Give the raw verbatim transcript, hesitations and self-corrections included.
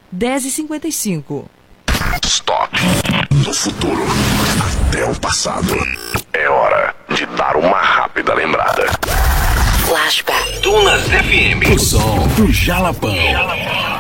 dez e cinquenta e cinco. Stop. No futuro, até o passado. É hora de dar uma rápida lembrada. Flashback. Dunas F M. O som do Jalapão.